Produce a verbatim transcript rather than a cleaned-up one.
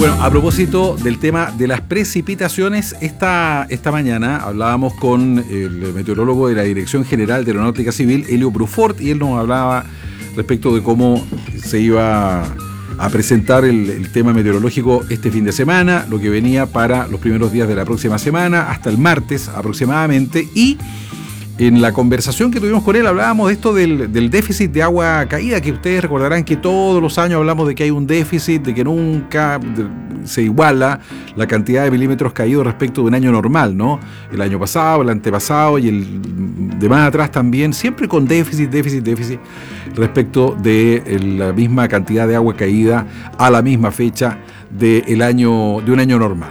Bueno, a propósito del tema de las precipitaciones, esta, esta mañana hablábamos con el meteorólogo de la Dirección General de Aeronáutica Civil, Helio Brufort, y él nos hablaba respecto de cómo se iba a presentar el, el tema meteorológico este fin de semana, lo que venía para los primeros días de la próxima semana, hasta el martes aproximadamente, y en la conversación que tuvimos con él hablábamos de esto del, del déficit de agua caída, que ustedes recordarán que todos los años hablamos de que hay un déficit, de que nunca se iguala la cantidad de milímetros caídos respecto de un año normal, ¿no? El año pasado, el antepasado y el de más atrás también, siempre con déficit, déficit, déficit respecto de la misma cantidad de agua caída a la misma fecha de, el año, de un año normal.